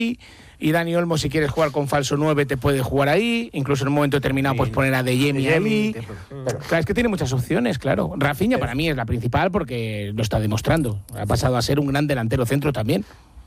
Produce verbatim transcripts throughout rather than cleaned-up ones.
y Dani Olmo, si quieres jugar con falso nueve, te puede jugar ahí, incluso en un momento determinado pues poner a Adeyemi ahí. Pero, claro, es que tiene muchas opciones, claro. Rafinha para mí es la principal porque lo está demostrando. Ha pasado a ser un gran delantero centro también.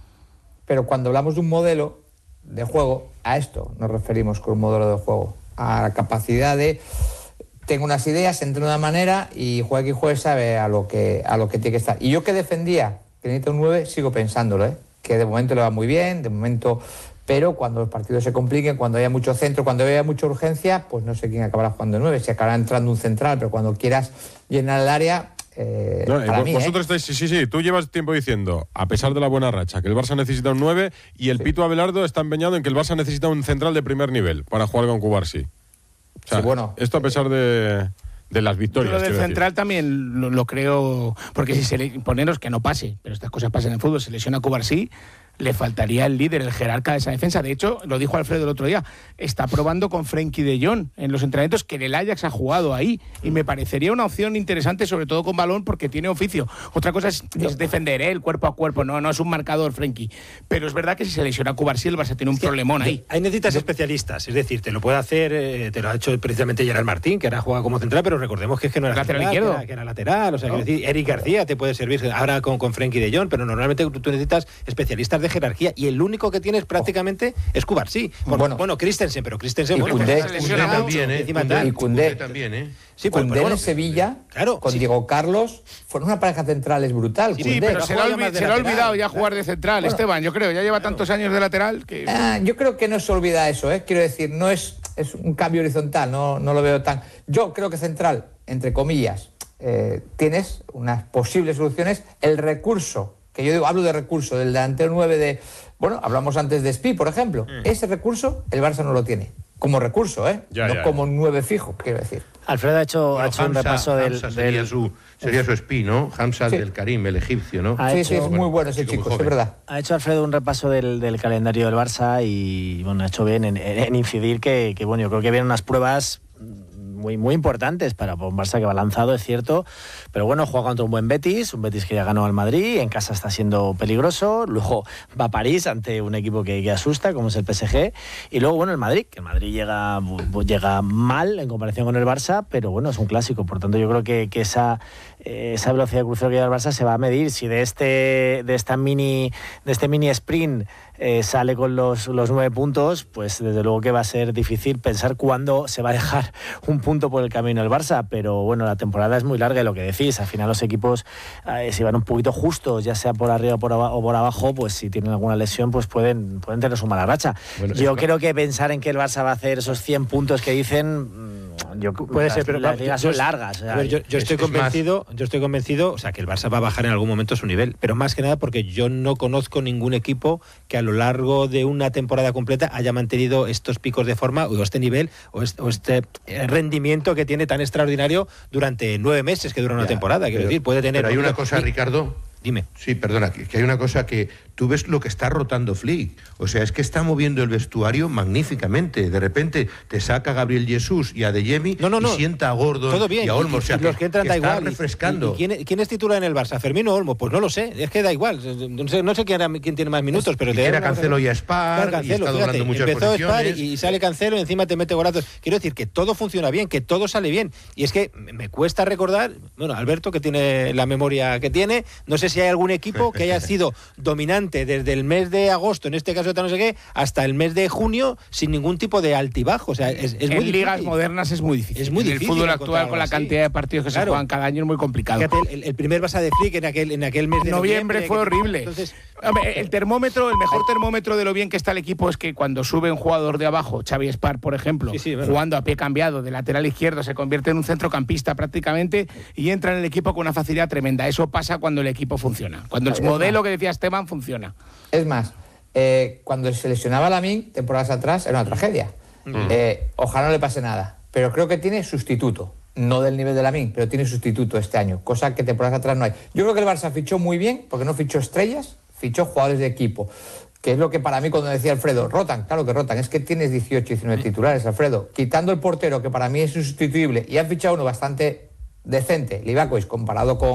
Pero cuando hablamos de un modelo de juego, a esto nos referimos con un modelo de juego, a la capacidad de tengo unas ideas, entro de una manera y juegue quien juegue sabe a lo que a lo que tiene que estar. Y yo que defendía que necesita un nueve, sigo pensándolo, ¿eh? Que de momento le va muy bien, de momento, pero cuando los partidos se compliquen, cuando haya mucho centro, cuando haya mucha urgencia, pues no sé quién acabará jugando nueve, si acabará entrando un central, pero cuando quieras llenar el área, eh, no, para vos, mí, vosotros ¿eh? estáis, sí, sí, sí, tú llevas tiempo diciendo, a pesar de la buena racha, que el Barça necesita un nueve y el sí. Pitu Abelardo está empeñado en que el Barça necesita un central de primer nivel para jugar con Cubarsí. O sea, sí, bueno, esto a pesar de... de las victorias. Yo lo del central decir. también lo, lo creo, porque si se le poneros que no pase, pero estas cosas pasan en el fútbol, se lesiona Cubarsí, le faltaría el líder, el jerarca de esa defensa. De hecho, lo dijo Alfredo el otro día, está probando con Frenkie de Jong en los entrenamientos, que en el Ajax ha jugado ahí, y me parecería una opción interesante, sobre todo con balón, porque tiene oficio. Otra cosa es, es defender ¿eh? el cuerpo a cuerpo, no, no es un marcador Frenkie, pero es verdad que si se lesiona Cubarsí, el Barça tiene un sí, problemón ahí. Ahí necesitas especialistas, es decir, te lo puede hacer, eh, te lo ha hecho precisamente Gerard Martín, que ahora juega como central, pero recordemos que es que no era lateral central, izquierdo, que era, que era lateral, o sea, no. que decir, Eric García te puede servir ahora con, con Frenkie de Jong, pero normalmente tú necesitas especialistas de jerarquía, y el único que tienes prácticamente oh. es Cubarsí. Bueno, bueno, bueno, Christensen, pero Christensen, y bueno, Koundé, pues, Koundé también, ¿eh? Koundé, y Koundé también, ¿eh? Sí, pues, Koundé bueno, en Sevilla, claro, con sí. Diego Carlos, fueron una pareja central, es brutal. Sí, Koundé, pero se le ha olvid olvidado ya jugar de central, bueno, Esteban, yo creo, ya lleva claro. tantos años de lateral que... Ah, yo creo que no se olvida eso, ¿eh? Quiero decir, no es, es un cambio horizontal, no, no lo veo tan... Yo creo que central, entre comillas, eh, tienes unas posibles soluciones, el recurso, que yo digo, hablo de recurso, del delantero nueve de... Bueno, hablamos antes de Spi, por ejemplo. Mm. Ese recurso el Barça no lo tiene. Como recurso, ¿eh? Ya, no ya, como ya. nueve fijo, quiero decir. Alfredo ha hecho, bueno, ha hecho Hamza, un repaso del... Hamza sería, del... Su, sería su Spi, ¿no? Hamza sí. del Karim, el egipcio, ¿no? Ha sí, hecho, sí, es muy bueno ese chico, es verdad. Ha hecho Alfredo un repaso del, del calendario del Barça y, bueno, ha hecho bien en, en incidir que, que, bueno, yo creo que vienen unas pruebas... Muy, muy importantes para un Barça que va lanzado, es cierto, pero bueno, juega contra un buen Betis, un Betis que ya ganó al Madrid, en casa está siendo peligroso, luego va a París ante un equipo que, que asusta, como es el P S G, y luego, bueno, el Madrid, que el Madrid llega, llega mal en comparación con el Barça, pero bueno, es un clásico, por tanto yo creo que, que esa, esa velocidad de crucero que lleva el Barça se va a medir, si de este, de esta mini, de este mini sprint Eh, sale con los, los nueve puntos, pues desde luego que va a ser difícil pensar cuándo se va a dejar un punto por el camino el Barça, pero bueno, la temporada es muy larga y lo que decís, al final los equipos eh, si van un poquito justos, ya sea por arriba o por, o por abajo, pues si tienen alguna lesión, pues pueden, pueden tener su mala racha. Bueno, yo creo que pensar en que el Barça va a hacer esos cien puntos que dicen, yo, puede las, ser, pero las ligas son largas. O sea, a ver, yo, yo estoy convencido, yo estoy convencido, o sea, que el Barça va a bajar en algún momento su nivel, pero más que nada porque yo no conozco ningún equipo que a lo largo de una temporada completa haya mantenido estos picos de forma o este nivel o este, o este rendimiento que tiene tan extraordinario durante nueve meses que dura una ya, temporada. Quiero pero, decir, puede tener. Pero hay una cosa, Ricardo. Dime. Sí, perdona, que, que hay una cosa que tú ves lo que está rotando Flick. O sea, es que está moviendo el vestuario magníficamente. De repente te saca a Gabriel Jesús y a Adeyemi no, no, no. y sienta a Gordon Todo bien. y a Olmo. O sea, y los que, que entran que da está igual. refrescando. ¿Y, y quién, quién es titular en el Barça? ¿Fermín o Olmo? Pues no lo sé. Es que da igual. No sé, no sé quién, era, quién tiene más minutos, pero... Y te era Cancelo y a Spar, claro, Cancelo, y está fíjate, doblando muchas empezó posiciones. Spar y, y sale Cancelo y encima te mete golazos. Quiero decir que todo funciona bien, que todo sale bien. Y es que me cuesta recordar, bueno, Alberto, que tiene la memoria que tiene, no sé si hay algún equipo que haya sido dominante desde el mes de agosto, en este caso no sé qué, hasta el mes de junio sin ningún tipo de altibajo. O sea, es, es en muy ligas difícil. modernas es muy difícil. Es muy en difícil. El fútbol actual, con la cantidad de partidos que claro. se juegan cada año, es muy complicado. Fíjate, el, el primer Barça de Flick en aquel, en aquel mes de noviembre, noviembre fue que, horrible. Entonces, Hombre, el termómetro, el mejor termómetro de lo bien que está el equipo es que cuando sube un jugador de abajo, Xavi Spar, por ejemplo, sí, sí, bueno. jugando a pie cambiado de lateral izquierdo, se convierte en un centrocampista prácticamente y entra en el equipo con una facilidad tremenda. Eso pasa cuando el equipo funciona, cuando el modelo que decía Esteban funciona. Es más, eh, cuando se lesionaba Lamine, temporadas atrás, era una tragedia. Mm. Eh, ojalá no le pase nada, pero creo que tiene sustituto. No del nivel de Lamine, pero tiene sustituto este año, cosa que temporadas atrás no hay. Yo creo que el Barça fichó muy bien, porque no fichó estrellas, fichó jugadores de equipo, que es lo que para mí cuando decía Alfredo, rotan, claro que rotan, es que tienes dieciocho, diecinueve titulares, Alfredo, quitando el portero, que para mí es insustituible, y han fichado uno bastante decente, Livakovic, comparado con,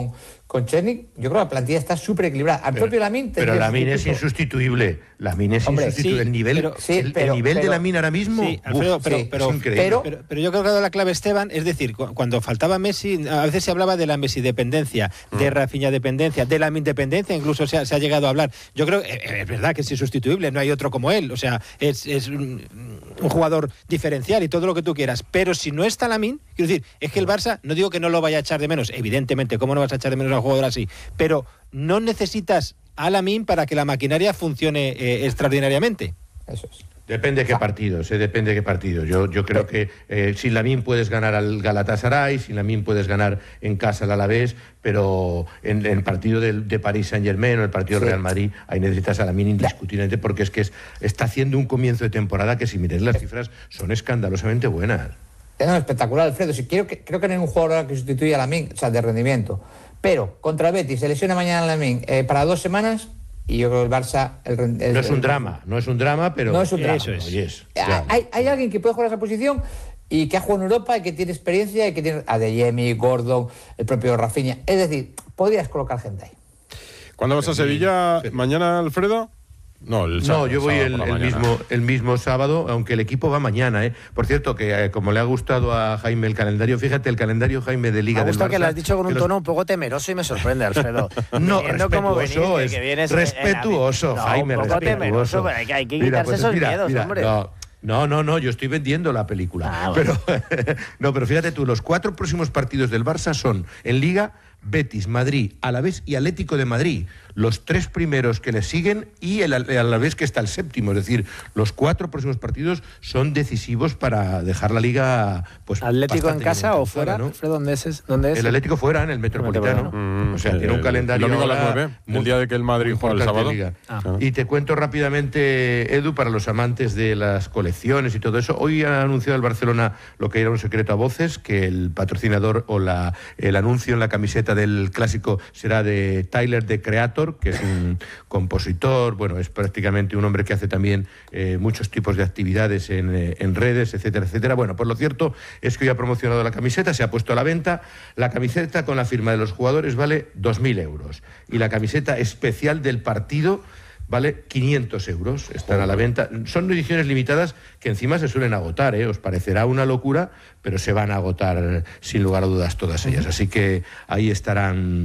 con Tchernich, yo creo que la plantilla está súper equilibrada. Al pero, propio Lamine... Pero Lamine es insustituible. Lamine es Hombre, insustituible. Sí, el nivel, pero, sí, el, pero, el nivel pero, de Lamine ahora mismo sí, Alfredo, uf, pero, sí, pero, es increíble. Pero, pero, pero yo creo que ha dado la clave Esteban, es decir, cuando faltaba Messi, a veces se hablaba de la Messi-dependencia, de Rafinha-dependencia, de Lamine-dependencia, incluso se ha, se ha llegado a hablar. Yo creo que es verdad que es insustituible, no hay otro como él, o sea, es, es un, un jugador diferencial y todo lo que tú quieras, pero si no está Lamine, quiero decir, es que el Barça, no digo que no lo vaya a echar de menos, evidentemente, ¿cómo no vas a echar de menos a un jugador así? Pero no necesitas a Lamine para que la maquinaria funcione eh, extraordinariamente. Eso es. Depende de qué partidos, eh, depende de qué partidos. Yo, yo creo que eh, sin Lamine puedes ganar al Galatasaray, sin Lamine puedes ganar en casa al Alavés, pero en, en el partido de, de París Saint-Germain o el partido sí. Real Madrid, ahí necesitas a Lamine indiscutiblemente, porque es que es, está haciendo un comienzo de temporada que, si miras las cifras, son escandalosamente buenas. No, espectacular, Alfredo. Si quiero que, creo que no hay un jugador que sustituya a Lamine, o sea, de rendimiento. Pero contra Betis se lesiona mañana Lamine eh, para dos semanas y yo creo que el Barça... El, el, no es un el, drama, no es un drama, pero... No es un drama. Eso es. Yes, hay, hay alguien que puede jugar esa posición y que ha jugado en Europa y que tiene experiencia y que tiene a Adeyemi, Gordon, el propio Rafinha. Es decir, podrías colocar gente ahí. ¿Cuándo vas a Sevilla? Sí. ¿Mañana, Alfredo? No, el sábado, no, yo voy el, el, mismo, el mismo sábado, aunque el equipo va mañana. ¿eh? Por cierto, que eh, como le ha gustado a Jaime el calendario, fíjate, el calendario, Jaime, de Liga del Barça... Me gusta que lo has dicho con un tono los... un poco temeroso y me sorprende, Alfredo. No, respetuoso, venís, que, que es respetuoso, la... Jaime, no, un poco respetuoso. Temeroso, pero hay que, hay que quitarse mira, pues, esos mira, miedos, mira, hombre. No. No, no, no, yo estoy vendiendo la película. Ah, bueno. Pero, no, pero fíjate tú, los cuatro próximos partidos del Barça son en Liga, Betis, Madrid, Alavés y Atlético de Madrid. Los tres primeros que le siguen y el, el Alavés, que está el séptimo. Es decir, los cuatro próximos partidos son decisivos para dejar la Liga... Pues, ¿Atlético en casa o fuera? ¿No? ¿Dónde es? ¿Dónde es? El Atlético fuera, en el Metropolitano. Mm, o sea, sí, tiene un calendario... El domingo a las nueve, el día de que el Madrid juega el sábado. Ah. Y te cuento rápidamente, Edu, para los amantes de las colecciones y todo eso. Hoy ha anunciado el Barcelona lo que era un secreto a voces, que el patrocinador o la, el anuncio en la camiseta del clásico será de Tyler, the Creator, que es un compositor, bueno, es prácticamente un hombre que hace también eh, muchos tipos de actividades en, eh, en redes, etcétera, etcétera. Bueno, pues lo cierto es que hoy ha promocionado la camiseta, se ha puesto a la venta. La camiseta con la firma de los jugadores vale dos mil euros y la camiseta especial del partido vale quinientos euros, están a la venta. Son ediciones limitadas que encima se suelen agotar, ¿eh? Os parecerá una locura, pero se van a agotar sin lugar a dudas todas ellas. Así que ahí estarán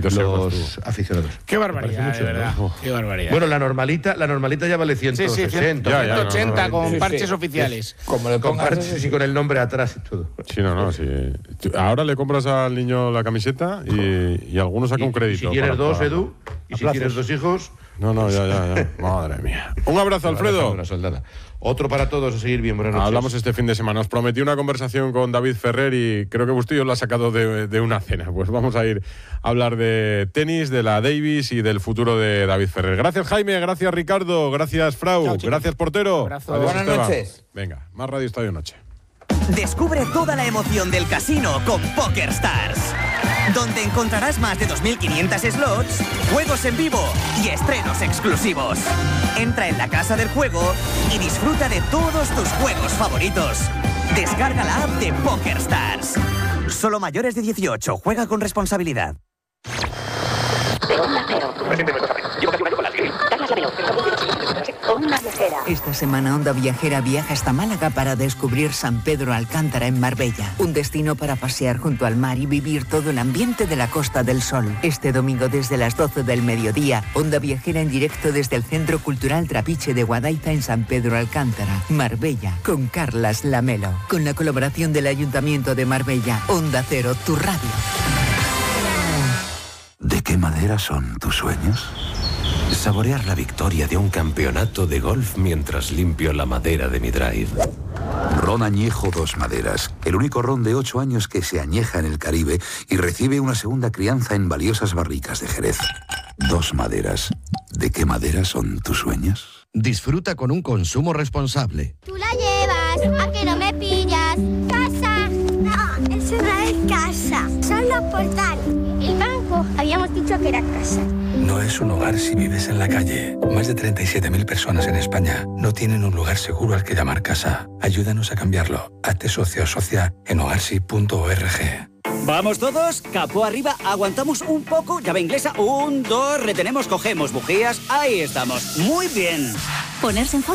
los aficionados. Qué barbaridad, mucho, de verdad. ¿No? Qué barbaridad. Bueno, la normalita, la normalita ya vale ciento sesenta. Sí, sí, ciento ochenta ya, ya, con sí, parches sí. oficiales. Sí. Como le con parches y con el nombre atrás y todo. Sí, no, no, sí. Ahora le compras al niño la camiseta y, y algunos saca un crédito. Y si quieres dos, Edu, y si quieres dos hijos... No, no, ya, ya, ya. Madre mía. Un abrazo, Alfredo. Una soldada. Otro para todos, a seguir bien. Buenas noches. Hablamos este fin de semana. Os prometí una conversación con David Ferrer y creo que Bustillo lo ha sacado de, de una cena. Pues vamos a ir a hablar de tenis, de la Davis y del futuro de David Ferrer. Gracias, Jaime. Gracias, Ricardo. Gracias, Frau. Chao, gracias, portero. Adiós, buenas Esteban. Noches. Venga, más Radio Estadio Noche. Descubre toda la emoción del casino con PokerStars, donde encontrarás más de dos mil quinientos slots, juegos en vivo y estrenos exclusivos. Entra en la casa del juego y disfruta de todos tus juegos favoritos. Descarga la app de PokerStars. Solo mayores de dieciocho. Juega con responsabilidad. Esta semana Onda Viajera viaja hasta Málaga para descubrir San Pedro Alcántara en Marbella. Un destino para pasear junto al mar y vivir todo el ambiente de la Costa del Sol. Este domingo desde las doce del mediodía, Onda Viajera en directo desde el Centro Cultural Trapiche de Guadaita en San Pedro Alcántara, Marbella, con Carlas Lamelo. Con la colaboración del Ayuntamiento de Marbella. Onda Cero, tu radio. ¿De qué madera son tus sueños? Saborear la victoria de un campeonato de golf mientras limpio la madera de mi drive. Ron Añejo Dos Maderas, el único ron de ocho años que se añeja en el Caribe y recibe una segunda crianza en valiosas barricas de Jerez. Dos Maderas. ¿De qué madera son tus sueños? Disfruta con un consumo responsable. Tú la llevas, a que no me pillas. ¡Casa! No, eso no es casa. Son los portales. El banco, habíamos dicho que era casa. No es un hogar si vives en la calle. Más de treinta y siete mil personas en España no tienen un lugar seguro al que llamar casa. Ayúdanos a cambiarlo. Hazte socio o socia en hogarsi punto org. ¿Vamos todos? Capó arriba, aguantamos un poco, llave inglesa, un, dos, retenemos, cogemos bujías, ahí estamos. Muy bien. Ponerse en forma